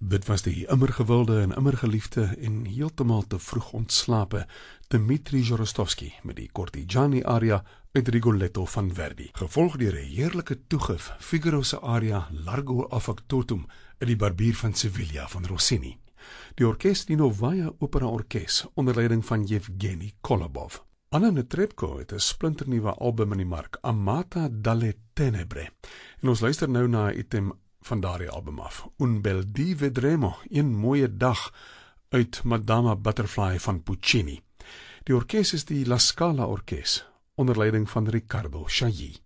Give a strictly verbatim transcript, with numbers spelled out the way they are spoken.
Dit was die immergewilde en immergeliefde en heeltemal te vroeg ontslape Dmitri Jorostovsky met die Cortigiani aria uit Rigoletto van Verdi, gevolg deur 'n heerlike toegif Figaro se aria Largo affactotum uit die Barbier van Sevilla van Rossini. Die orkes die Novaya Opera Orkes onder leiding van Yevgeny Kolobov. Anna Netrebko het 'n splinternuwe album in die mark, Amata dalle Tenebre. En ons luister nou na 'n item van daardie album af. Un bel di vedremo, een mooie dag uit Madama Butterfly van Puccini. Die orkes is die La Scala Orkes onder leiding van Riccardo Chailly.